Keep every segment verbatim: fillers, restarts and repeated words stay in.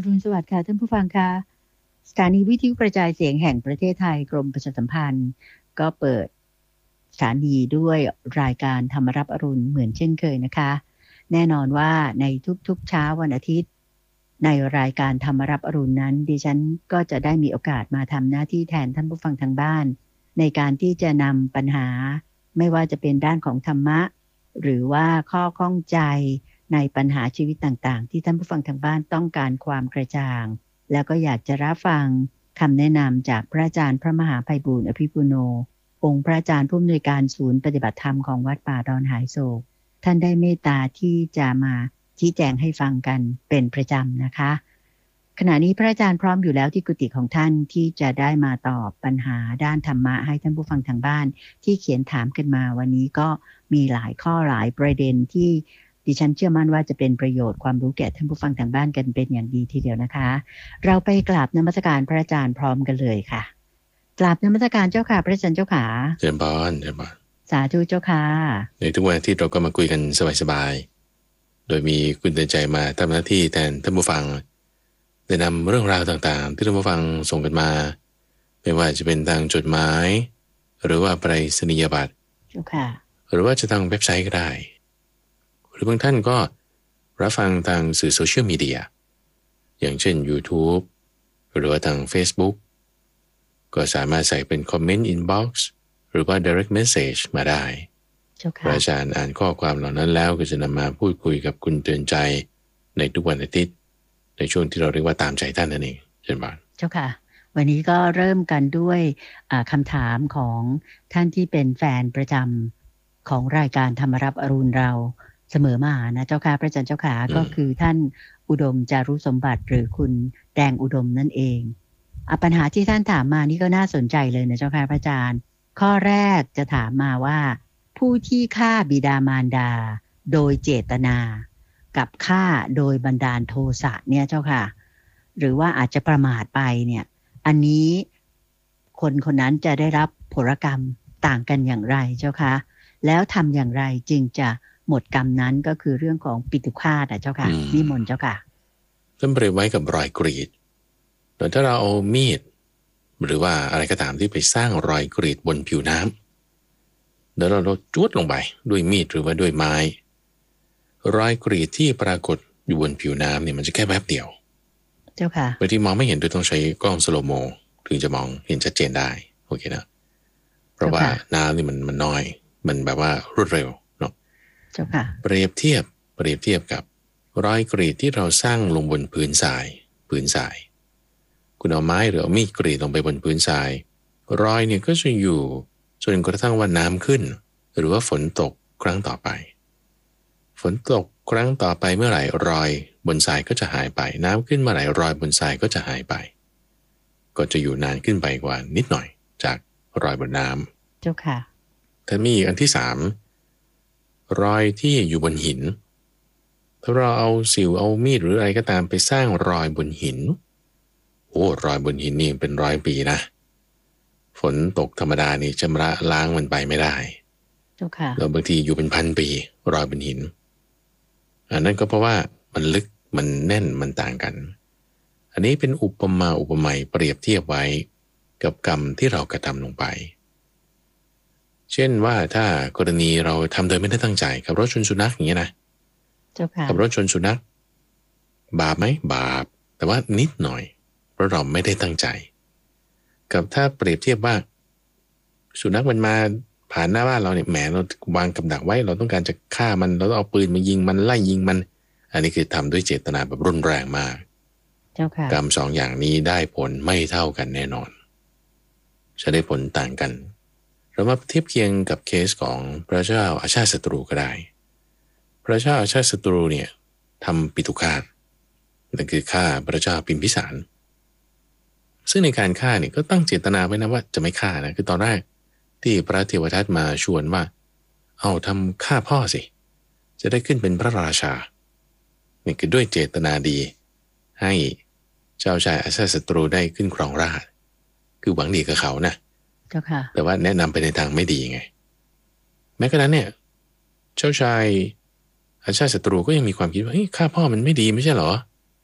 อรุณสวัสดิ์ค่ะท่านผู้ฟังค่ะสถานีวิทยุกระจายเสียงแห่งประเทศไทยกรมประชาสัมพันธ์ก็เปิดสถานีด้วยรายการธรรมรับอรุณเหมือนเช่นเคยนะคะแน่นอนว่าในทุกๆเช้าวันอาทิตย์ในรายการธรรมรับอรุณนั้นดิฉันก็จะได้มีโอกาสมาทำหน้าที่แทนท่านผู้ฟังทางบ้านในการที่จะนำปัญหาไม่ว่าจะเป็นด้านของธรรมะหรือว่าข้อข้องใจในปัญหาชีวิตต่างๆที่ท่านผู้ฟังทางบ้านต้องการความกระจ่างแล้วก็อยากจะรับฟังคำแนะนำจากพระอาจารย์พระมหาไพบูลย์อภิปุโนองค์พระอาจารย์ผู้อำนวยการศูนย์ปฏิบัติธรรมของวัดป่าดอนหายโศกท่านได้เมตตาที่จะมาชี้แจงให้ฟังกันเป็นประจำนะคะขณะนี้พระอาจารย์พร้อมอยู่แล้วที่กุฏิของท่านที่จะได้มาตอบปัญหาด้านธรรมะให้ท่านผู้ฟังทางบ้านที่เขียนถามกันมาวันนี้ก็มีหลายข้อหลายประเด็นที่ดิฉันเชื่อมั่นว่าจะเป็นประโยชน์ความรู้แก่ท่านผู้ฟังทางบ้านกันเป็นอย่างดีทีเดียวนะคะเราไปกราบนมัสการพระอาจารย์พร้อมกันเลยค่ะกราบนมัสการเจ้าค่ะพระอาจารย์เจ้าค่ะเจริญพรเจริญพรสาธุเจ้าค่ะในทุกวันอาทิตย์เราก็มาคุยกันสบายๆโดยมีคุณเตือนใจมาทำหน้าที่แทนท่านผู้ฟังได้นำเรื่องราวต่างๆที่ท่านผู้ฟังส่งกันมาไม่ว่าจะเป็นทางจดหมายหรือว่าไปรษณียบัตรเจ้าค่ะหรือว่าจะทางเว็บไซต์ก็ได้หรือบางท่านก็รับฟังทางสื่อโซเชียลมีเดียอย่างเช่น YouTube หรือว่าทาง Facebook ก็สามารถใส่เป็นคอมเมนต์อินบ็อกซ์หรือว่า direct message มาได้พระอาจารย์อ่านข้อความเหล่านั้นแล้วก็จะนำมาพูดคุยกับคุณเตือนใจในทุกวันอาทิตย์ในช่วงที่เราเรียกว่าตามใจท่านนั่นเองเช่นกันเจ้าค่ะวันนี้ก็เริ่มกันด้วยคำถามของท่านที่เป็นแฟนประจำของรายการธรรมรับอรุณเราเสมอมานะเจ้าค่ะพระอาจารย์เจ้าค่ะก็คือท่านอุดมจารุสมบัติหรือคุณแดงอุดมนั่นเองอ่ะปัญหาที่ท่านถามมานี่ก็น่าสนใจเลยนะเจ้าค่ะพระอาจารย์ข้อแรกจะถามมาว่าผู้ที่ฆ่าบิดามารดาโดยเจตนากับฆ่าโดยบันดาลโทสะเนี่ยเจ้าค่ะหรือว่าอาจจะประมาทไปเนี่ยอันนี้คนคนนั้นจะได้รับผลกรรมต่างกันอย่างไรเจ้าค่ะแล้วทำอย่างไรจึงจะหมดกรรมนั้นก็คือเรื่องของปิตุฆาตอ่ะเจ้าค่ะนิมนต์เจ้าค่ะท่านเปรียบไว้กับรอยกรีดโดยถ้าเราเอามีดหรือว่าอะไรก็ตามที่ไปสร้างรอยกรีดบนผิวน้ำเดี๋ยวเราเราจุดลงไปด้วยมีดหรือว่าด้วยไม้รอยกรีดที่ปรากฏอยู่บนผิวน้ำเนี่ยมันจะแค่แป๊บเดียวเจ้าค่ะบางทีมองไม่เห็นโดยต้องใช้กล้องสโลโมถึงจะมองเห็นชัดเจนได้โอเคนะเพราะว่าน้ำนี่มันมันน้อยมันแบบว่ารวดเร็วเนาะเจ้าค่ะเปรียบเทียบเปรียบเทียบกับรอยกรีดที่เราสร้างลงบนพื้นทรายพื้นทรายคุณเอาไม้หรือเอามีดกรีดลงไปบนพื้นทรายรอยเนี่ยก็จะอยู่จนกระทั่งว่าน้ำขึ้นหรือว่าฝนตกครั้งต่อไปฝนตกครั้งต่อไปเมื่อไหร่รอยบนทรายก็จะหายไปน้ำขึ้นเมื่อไหร่รอยบนทรายก็จะหายไปก็จะอยู่นานขึ้นไปกว่านิดหน่อยจากรอยบนน้ำเจ้าค่ะถ้ามีอันที่สามรอยที่อยู่บนหินถ้าเราเอาสิวเอามีดหรืออะไรก็ตามไปสร้างรอยบนหินโอ้รอยบนหินนี่เป็นร้อยปีนะฝนตกธรรมดานี่ชำระล้างมันไปไม่ได้เจ้าค่ะแล้วบางทีอยู่เป็นพันปีรอยบนหินอันนั้นก็เพราะว่ามันลึกมันแน่นมันต่างกันอันนี้เป็นอุปมาอุปไมยเปรียบเทียบไว้กับกรรมที่เรากระทำลงไปเช่นว่าถ้ากรณีเราทำโดยไม่ได้ตั้งใจขับรถชนสุนัขอย่างเงี้ยนะเจ้าค่ะขับรถชนสุนัขบาปไหมบาปแต่ว่านิดหน่อยเพราะเราไม่ได้ตั้งใจกับถ้าเปรียบเทียบว่าสุนัขมันมาผ่านหน้าบ้านเราเนี่ยแหมเราวางกับดักไว้เราต้องการจะฆ่ามันเราต้องเอาปืนมายิงมันไล่ยิงมันอันนี้คือทำด้วยเจตนาแบบรุนแรงมากเจ้าค่ะกรรมสองอย่างนี้ได้ผลไม่เท่ากันแน่นอนจะได้ผลต่างกันเรามาเทียบเคียงกับเคสของพระเจ้าอาชาติศัตรูก็ได้พระเจ้าอาชาติศัตรูเนี่ยทำปิตุฆาตนั่นคือฆ่าพระเจ้าพิมพิสารซึ่งในการฆ่าเนี่ยก็ตั้งเจตนาไว้นะว่าจะไม่ฆ่านะคือตอนแรกที่พระเทวทัตมาชวนว่าเอาทำฆ่าพ่อสิจะได้ขึ้นเป็นพระราชานี่คือด้วยเจตนาดีให้เจ้าชายอาชาติศัตรูได้ขึ้นครองราชย์คือหวังดีกับเขานะเจ้าค่ะแต่ว่าแนะนำไปในทางไม่ดีไงแม้กระนั้นเนี่ยเจ้าชายอาชาติศัตรูก็ยังมีความคิดว่าเฮ้ยฆ่าพ่อมันไม่ดีไม่ใช่เหรอ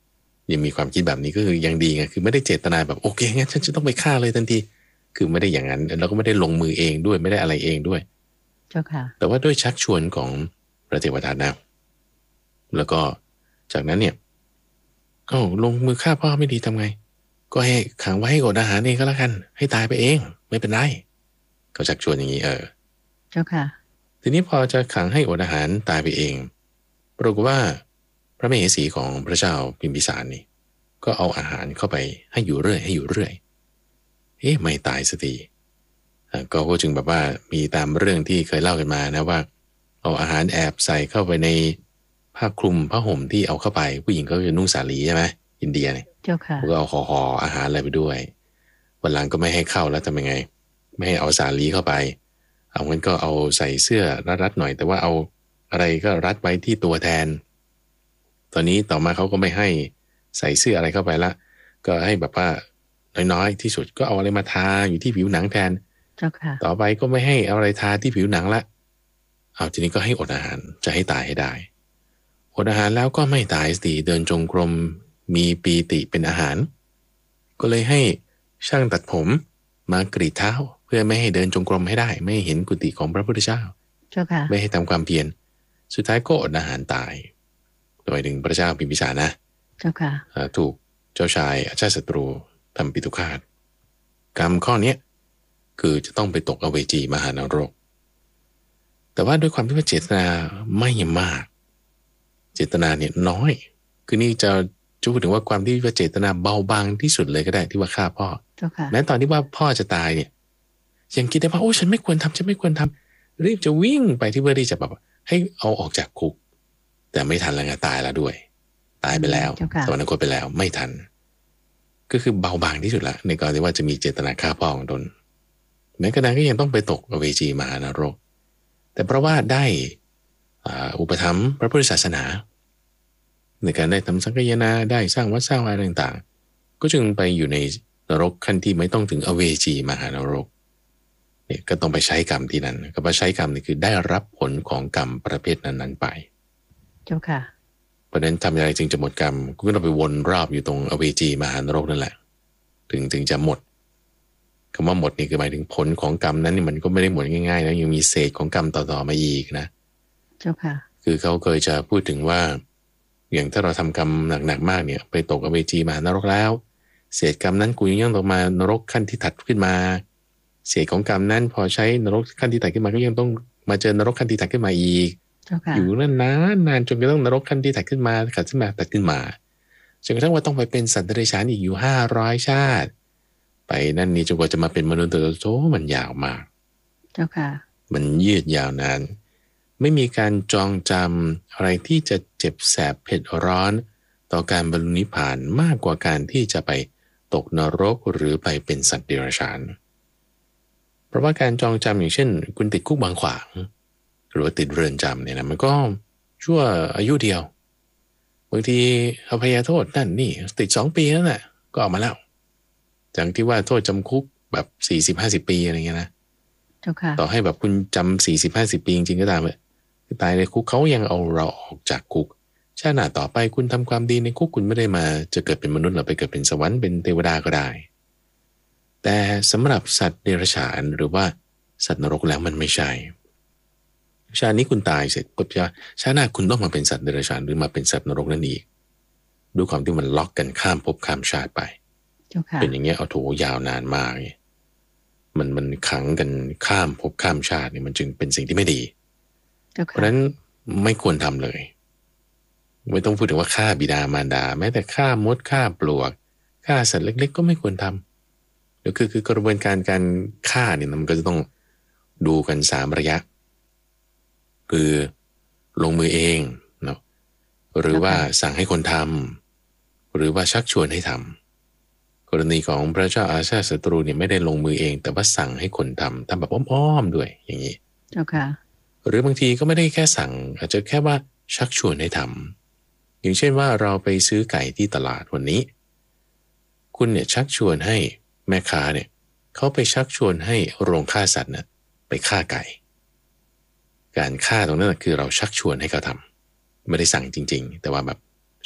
ยังมีความคิดแบบนี้ก็คือยังดีไงคือไม่ได้เจตนาแบบโอเคงั้นฉันจะต้องไปฆ่าเลยทันทีคือไม่ได้อย่างนั้นแล้วก็ไม่ได้ลงมือเองด้วยไม่ได้อะไรเองด้วยเจ้าค่ะแต่ว่าด้วยชักชวนของพระเทวทัตนะแล้วก็จากนั้นเนี่ยเอ้าลงมือฆ่าพ่อไม่ดีทำไงก็ให้ขังไว้ให้อดอาหารเองก็แล้วกันให้ตายไปเองไม่เป็นไรเขาชักชวนอย่างนี้เออเจ้าค่ะทีนี้พอจะขังให้อดอาหารตายไปเองปรากฏว่าพระมเหสีของพระเจ้าพิมพิสารนี่ก็เอาอาหารเข้าไปให้อยู่เรื่อยให้อยู่เรื่อยเอ๊ะไม่ตายสักทีก็ก็จึงแบบว่ามีตามเรื่องที่เคยเล่ากันมานะว่าเอาอาหารแอบใส่เข้าไปในผ้าคลุมผ้าห่มที่เอาเข้าไปผู้หญิงก็จะนุ่งสาลีใช่ไหมอินเดียเนี่ยเจ้าค่ะก็เอาห่อห่ออาหารอะไรไปด้วยวันหลังก็ไม่ให้เข้าแล้วทำยังไงไม่ให้เอาสาลีเข้าไปเอางั้นก็เอาใส่เสื้อรัดๆหน่อยแต่ว่าเอาอะไรก็รัดไว้ที่ตัวแทนตอนนี้ต่อมาเขาก็ไม่ให้ใส่เสื้ออะไรเข้าไปละก็ให้แบบว่าน้อยๆที่สุดก็เอาอะไรมาทาอยู่ที่ผิวหนังแทนเจ้าค่ะต่อไปก็ไม่ให้เอาอะไรทาที่ผิวหนังละเอาทีนี้ก็ให้อดอาหารจะให้ตายให้ได้อดอาหารแล้วก็ไม่ตายสิเดินจงกรมมีปีติเป็นอาหารก็เลยให้ช่างตัดผมมากรีดเท้าเพื่อไม่ให้เดินจงกรมให้ได้ไม่ให้เห็นกุฏิของพระพุทธเจ้าเจ้าค่ะไม่ให้ทำความเพียรสุดท้ายก็อดอาหารตายโดยถึงพระเจ้าพิมพิสารนะเจ้าค่ะถูกเจ้าชายอาชาติศัตรูทำปิตุฆาตกรรมข้อนี้คือจะต้องไปตกอเวจีมหานรกแต่ว่าด้วยความที่ว่าเจตนาไม่มากเจตนาเนี่ยน้อยคือนี่จะจะพูดถึงว่าความที่ว่าเจตนาเบาบางที่สุดเลยก็ได้ที่ว่าฆ่าพ่อแม้ตอนที่ว่าพ่อจะตายเนี่ยยังคิดได้ว่าโอ้ฉันไม่ควรทำฉันไม่ควรทำรีบจะวิ่งไปที่เพื่อที่จะแบบให้เอาออกจากคุกแต่ไม่ทันแล้วไงตายแล้วด้วยตายไปแล้วสวรรคตไปแล้วไม่ทันก็คือเบาบางที่สุดละในกรณีว่าจะมีเจตนาฆ่าพ่อของตนแม้กระนั้นก็ยังต้องไปตกอเวจีมหานรกแต่เพราะว่าได้อุปถัมภ์พระพุทธศาสนาในการได้ทำสังฆยนาได้สร้างวัดสร้างอะไรต่างๆก็จึงไปอยู่ในนรกขั้นที่ไม่ต้องถึงอเวจีมหานรกเนี่ยก็ต้องไปใช้กรรมที่นั้นก็ไปใช้กรรมนี่คือได้รับผลของกรรมประเภทนั้นๆไปเจ้าค่ะเพราะนั้นทำอย่างไรจึงจะหมดกรรมก็ต้องไปวนรอบอยู่ตรงอเวจีมหานรกนั่นแหละถึงถึงจะหมดคำว่าหมดนี่คือหมายถึงผลของกรรมนั้นนี่มันก็ไม่ได้หมดง่ายๆนะยังมีเศษของกรรมต่อๆมาอีกนะเจ้าค่ะคือเขาเคยจะพูดถึงว่าอย่างถ้าเราทำกรรมหนักๆมากเนี่ยไปตกอเวจีมหานรกแล้วเศษกรรมนั้นกูยังตกมานรกขั้นที่ถัดขึ้นมาเศษของกรรมนั้นพอใช้นรกขั้นที่ถัดขึ้นมาก็ยังต้องมาเจอนรกขั้นที่ถัดขึ้นมาอีกอยู่นั่นนานนานจนกระทั่งนรกขั้นที่ถัดขึ้นมาถัดขึ้นมาถัดขึ้นมาจนกระทั่งว่าต้องไปเป็นสัตว์เดรัจฉานอีกอยู่ห้าร้อยชาติไปนั่นนี่จนกว่าจะมาเป็นมนุษย์ตัวโตมันยาวมากเจ้าค่ะมันยืดยาวนานไม่มีการจองจำอะไรที่จะเจ็บแสบเผ็ดร้อนต่อการบรรลุนิพพานมากกว่าการที่จะไปตกนรกหรือไปเป็นสัตว์เดรัจฉานเพราะว่าการจองจำอย่างเช่นคุณติดคุกบางขวางหรือว่าติดเรือนจำเนี่ยนะมันก็ชั่วอายุเดียวบางทีอภัยโทษนั่นนี่ติดสองปีนั่นแหละก็ออกมาแล้วจากที่ว่าโทษจำคุกแบบสี่สิบห้าสิบปีอะไรเงี้ยนะต่อให้แบบคุณจำสี่สิบห้าสิบปีจริงๆก็ตามเลยตายในคุกเขายังเอาเราออกจากคุกชาติหน้าต่อไปคุณทำความดีในคุกคุณไม่ได้มาจะเกิดเป็นมนุษย์หรือไปเกิดเป็นสวรรค์เป็นเทวดาก็ได้แต่สำหรับสัตว์เดรัจฉานหรือว่าสัตว์นรกแล้วมันไม่ใช่ชาตินี้คุณตายเสร็จปุ๊บจะชาติหน้าคุณต้องมาเป็นสัตว์เดรัจฉานหรือมาเป็นสัตว์นรกนั่นอีกด้วยความที่มันล็อกกันข้ามภพข้ามชาติไปเป็นอย่างเงี้ยเอาโถยาวนานมากมันมันขังกันข้ามภพข้ามชาติเนี่ยมันจึงเป็นสิ่งที่ไม่ดีเพราะฉะนั้นไม่ควรทำเลยไม่ต้องพูดถึงว่าฆ่าบิดามารดาแม้แต่ฆ่ามดฆ่าปลวกฆ่าสัตว์เล็กๆก็ไม่ควรทำก็คือคือกระบวนการการฆ่าเนี่ยมันก็จะต้องดูกันสามระยะคือลงมือเองเนาะหรือว่าสั่งให้คนทำหรือว่าชักชวนให้ทำกรณีของพระเจ้าอาชาติศัตรูเนี่ยไม่ได้ลงมือเองแต่ว่าสั่งให้คนทำทำแบบอ้อมๆด้วยอย่างนี้เจ้าค่ะหรือบางทีก็ไม่ได้แค่สั่งอาจจะแค่ว่าชักชวนให้ทำอย่างเช่นว่าเราไปซื้อไก่ที่ตลาดวันนี้คุณเนี่ยชักชวนให้แม่ค้าเนี่ยเขาไปชักชวนให้โรงฆ่าสัตว์เนี่ยไปฆ่าไก่การฆ่าตรงนั้นคือเราชักชวนให้เขาทำไม่ได้สั่งจริงๆแต่ว่าแบบ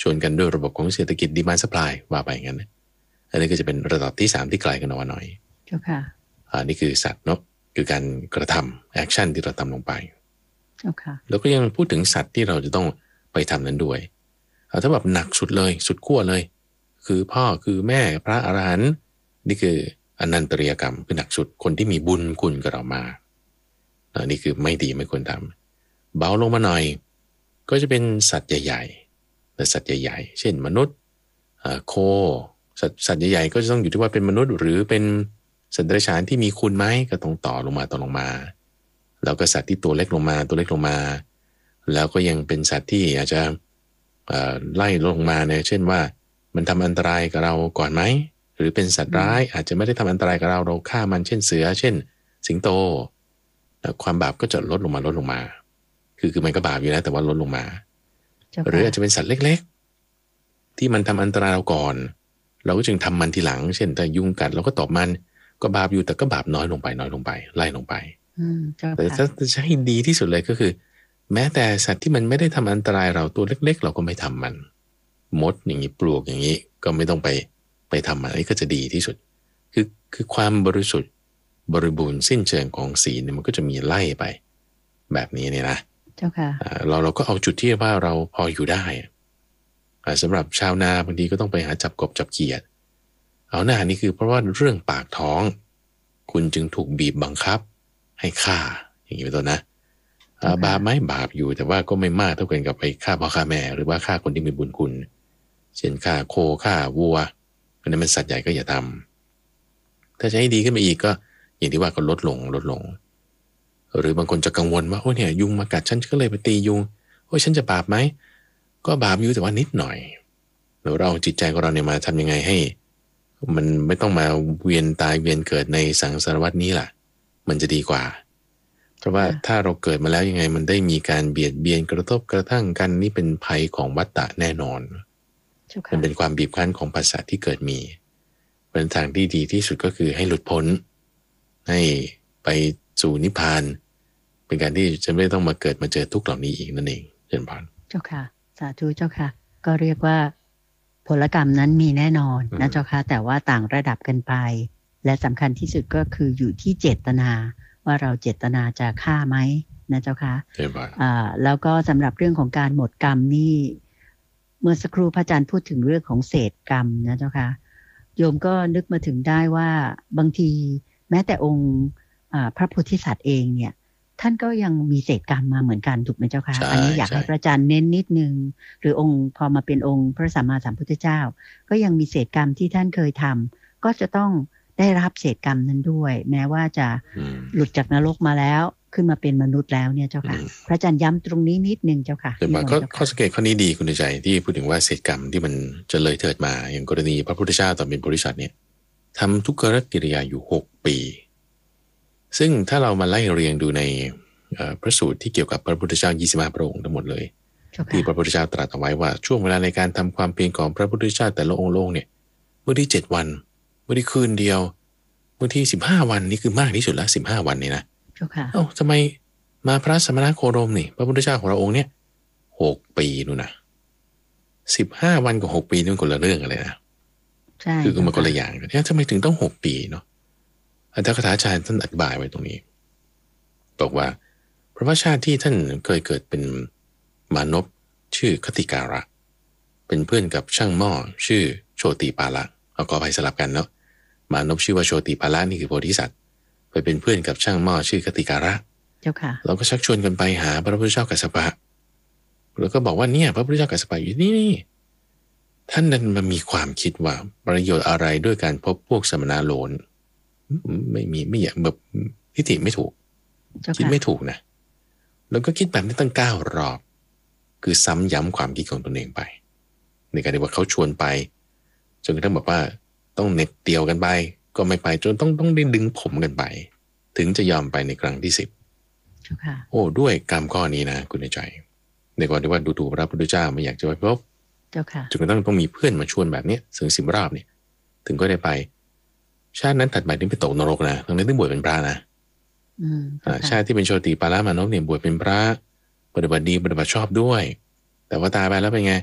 ชนกันด้วยระบบของเศรษฐกิจดีมานด์ซัพพลายว่าไปอย่างนั้นอันนี้ก็จะเป็นระดับที่สามที่ไกลกันออกมาหน่อยเจ้าค่ะอ่านี่คือสัตว์เนาะคือการกระทำแอคชั่นที่เราทำลงไปเจ้าค่ะแล้วก็ยังพูดถึงสัตว์ที่เราจะต้องไปทำนั้นด้วยเอาถ้าแบบหนักสุดเลยสุดขั้วเลยคือพ่อคือแม่พระอรหันต์นี่คืออนันตริยกรรมคือหนักสุดคนที่มีบุญคุณกับเรามาอันนี้คือไม่ดีไม่ควรทำเบาลงมาหน่อยก็จะเป็นสัตว์ใหญ่ๆแต่สัตว์ใหญ่ๆเช่นมนุษย์โคสัตว์สัตว์ใหญ่ๆก็จะต้องอยู่ที่ว่าเป็นมนุษย์หรือเป็นสัตว์เดรัจฉานที่มีคุณไหมก็ต้องต่อลงมาต่อลงมาแล้วก็สัตว์ที่ตัวเล็กลงมาตัวเล็กลงมาแล้วก็ยังเป็นสัตว์ที่อาจจะไล่ลงมาเนี่ยเช่นว่ามันทำอันตรายกับเราก่อนไหมหรือเป็นสัตว์ร้ายอาจจะไม่ได้ทำอันตรายกับเราเราฆ่ามันเช่นเสือเช่นสิงโตความบาปก็จะลดลงมาลดลงมาคือคือมันก็บาปอยู่แล้วแต่ว่าลดลงมาหรืออาจจะเป็นสัตว์เล็กๆที่มันทำอันตรายเราก่อนเราก็จึงทำมันทีหลังเช่นถ้ายุงกัดเราก็ตบมันก็บาปอยู่แต่ก็บาปน้อยลงไปน้อยลงไปไล่ลงไปแต่ถ้าจะให้ดีที่สุดเลยก็คือแม้แต่สัตว์ที่มันไม่ได้ทำอันตรายเราตัวเล็กๆเราก็ไม่ทำมันมดอย่างนี้ปลวกอย่างนี้ก็ไม่ต้องไปไปทำมันอันนี้ก็จะดีที่สุดคือคือความบริสุทธิ์บริบูรณ์สิ้นเชิงของศีลเนี่ยมันก็จะมีไล่ไปแบบนี้เนี่ยนะเจ้าค่ะเราเราก็เอาจุดที่ว่าเราพออยู่ได้สำหรับชาวนาบางทีก็ต้องไปหาจับกบจับเขียดเอาหน้านี่คือเพราะว่าเรื่องปากท้องคุณจึงถูกบีบบังคับให้ฆ่าอย่างนี้เป็นต้นนะบาปไหมบาปอยู่แต่ว่าก็ไม่มากเท่ากันกับไปฆ่าพ่อฆ่าแม่หรือว่าฆ่าคนที่มีบุญคุณเช่นฆ่าโคฆ่าวัวอันนั้นมันสัตว์ใหญ่ก็อย่าทำถ้าจะให้ดีขึ้นไปอีกก็อย่างที่ว่าก็ลดลงลดลงหรือบางคนจะกังวลว่าโอ้เนี่ยยุงมากัดฉันก็เลยไปตียุงโอ้ฉันจะบาปไหมก็บาปอยู่แต่ว่านิดหน่อยเราเอาจิตใจของเราเนี่ยมาทำยังไงให้มันไม่ต้องมาเวียนตายเวียนเกิดในสังสารวัฏนี้ล่ะมันจะดีกว่าเพราะว่าถ้าเราเกิดมาแล้วยังไงมันได้มีการเบียดเบียนกระทบกระทั่งกันนี่เป็นภัยของวัฏฏะแน่นอนมันเป็นความบีบคั้นของภาษาที่เกิดมีเป็นทางที่ดีที่สุดก็คือให้หลุดพ้นให้ไปสู่นิพพานเป็นการที่จะไม่ต้องมาเกิดมาเจอทุกข์เหล่านี้อีกนั่นเองเจริญพรเจ้าค่ะสาธุเจ้าค่ะก็เรียกว่าผลกรรมนั้นมีแน่นอนนะเจ้าค่ะแต่ว่าต่างระดับกันไปและสำคัญที่สุดก็คืออยู่ที่เจตนาว่าเราเจตนาจะฆ่าไหมนะเจ้าค่ะอ่าแล้วก็สำหรับเรื่องของการหมดกรรมนี่เมื่อสักครู่พระอาจารย์พูดถึงเรื่องของเศษกรรมนะเจ้าค่ะโยมก็นึกมาถึงได้ว่าบางทีแม้แต่องค์พระโพธิสัตว์เองเนี่ยท่านก็ยังมีเศษกรรมมาเหมือนกันถูกไหมเจ้าค่ะอันนี้อยากให้พระอาจารย์เน้นนิดนึงหรือองค์พอมาเป็นองค์พระสัมมาสัมพุทธเจ้าก็ยังมีเศษกรรมที่ท่านเคยทำก็จะต้องได้รับเศษกรรมนั้นด้วยแม้ว่าจะหลุดจากนรกมาแล้วขึ้นมาเป็นมนุษย์แล้วเนี่ยเจ้าค่ะพระอาจารย์ย้ำตรงนี้นิดนึงเจ้าค่ะแต่ว่าข้อสังเกตข้อนี้ดีคุณใจที่พูดถึงว่าเศษกรรมที่มันจะเลยเถิดมาอย่างกรณีพระพุทธเจ้าตอนเป็นโพธิสัตว์เนี่ยทำทุกขกิริยาอยู่หกปีซึ่งถ้าเรามาไล่เรียงดูในพระสูตรที่เกี่ยวกับพระพุทธเจ้ายี่สิบห้าพระองค์ทั้งหมดเลยที่พระพุทธเจ้าตรัสเอาไว้ว่าช่วงเวลาในการทำความเพียรของพระพุทธเจ้าแต่ละองค์ลงเนี่ยเมื่อที่เจ็ดวันเมื่อที่คืนเดียวเมื่อที่สิบห้าวันนี่คือมากที่สุดแล้วสิบห้าวันนี่นะเอ้าทำไมมาพระสมณโคดมนี่พระพุทธเจ้าของเราองค์เนี่ยหกปีนู่นนะสิบห้าวันกับหกปีนี่มันคนละเรื่องกันเลยนะใช่คือมันคนละอย่างกันเนี่ยทำไมถึงต้องหกปีเนาะอัตถกถาจารย์ท่านอธิบายไว้ตรงนี้บอกว่าเพราะว่าชาติที่ท่านเคยเกิดเป็นมานพชื่อคติการะเป็นเพื่อนกับช่างหม้อชื่อโชติปาละเอาก็ไปสลับกันเนาะมานพชื่อว่าโชติปาละนี่คือโพธิสัตว์ไปเป็นเพื่อนกับช่างหม้อชื่อคติการะเจ้าค่ะเราก็ชักชวนกันไปหาพระพุทธเจ้ากัสสปะแล้วก็บอกว่าเนี่ยพระพุทธเจ้ากัสสปะอยู่นี่นี่ท่านนั้นมันมีความคิดว่าประโยชน์อะไรด้วยการพบพวกสมณะโลนไม่มีไม่อยากแบบทิฏฐิไม่ถูกคิดไม่ถูกนะแล้วก็คิดแบบนี้ตั้งเก้ารอบคือซ้ำย้ำความคิดของตนเองไปในการที่ว่าเขาชวนไปจนกระทั่งบอกว่าต้องเน็ตเดียวกันไปก็ไม่ไปจนต้องต้องได้ดึงผมกันไปถึงจะยอมไปในครั้งที่สิบโอ้ด้วยกรรมข้อนี้นะคุณในใจในกรณีว่าดูถูกพระพุทธเจ้าไม่อยากจะไปพบจนกระทั่งต้องมีเพื่อนมาชวนแบบนี้ถึงสิบรอบเนี่ยถึงก็ได้ไปชาตินั้นถัดไปนี่ไปตกนรกนะทั้งนั้นต้องบวชเป็นพระนะชาติที่เป็นโชติปาละมานพเนี่ยบวชเป็นพระปฏิบัติดีปฏิบัติชอบด้วยแต่ว่าตายไปแล้วเป็นไง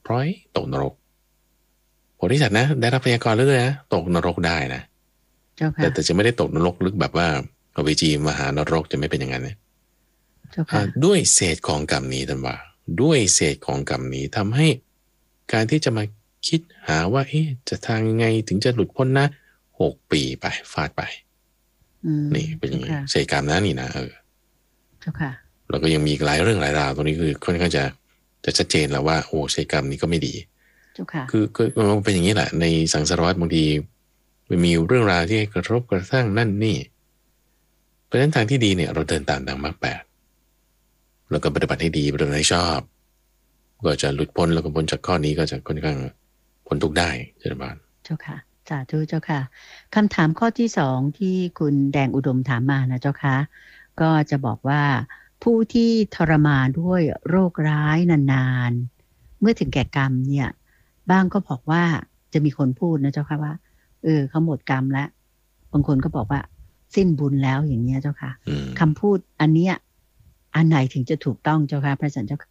พร้อยตกนรกโพธิสัตว์นะได้รับพยากรณ์เลยนะตกนรกได้นะแต่แต่จะไม่ได้ตกนรกลึกแบบว่าอเวจีมหานรกจะไม่เป็นอย่างนั้นนะด้วยเศษของกรรมนี้ท่านว่าด้วยเศษของกรรมนี้ทำให้การที่จะมาคิดหาว่าเอ๊ะจะทางยังไงถึงจะหลุดพ้นนะหกปีไปฟาดไปนี่เป็นอย่างนี้เศษกรรมนะนี่นะเออแล้วก็ยังมีหลายเรื่องหลายราวตรงนี้คือค่อนข้างจะจะชัดเจนแล้วว่าโอ้เศษกรรมนี้ก็ไม่ดีคือคือมันเป็นอย่างนี้แหละในสังสารวัฏบางทีมันมีเรื่องราวที่กระทบกระทั่งนั่นนี่เพราะฉะนั้นทางที่ดีเนี่ยเราเดินตามทางมรรคแปดแล้วก็ปฏิบัติให้ดีปฏิบัติให้ชอบก็จะหลุดพ้นแล้วก็พ้นจากข้อนี้ก็จะค่อนข้างพ้นทุกข์ได้เจ้าบ้านเจ้าค่ะสาธุเจ้าค่ะคำถามข้อที่สองที่คุณแดงอุดมถามมานะเจ้าค่ะก็จะบอกว่าผู้ที่ทรมานด้วยโรคร้ายนานๆเมื่อถึงแก่กรรมเนี่ยบ้างก็บอกว่าจะมีคนพูดนะเจ้าค่ะว่าเออเขาหมดกรรมแล้วบางคนก็บอกว่าสิ้นบุญแล้วอย่างเงี้ยเจ้าค่ะคำพูดอันเนี้ยอันไหนถึงจะถูกต้องเจ้าค่ะพระอาจารย์เจ้าค่ะ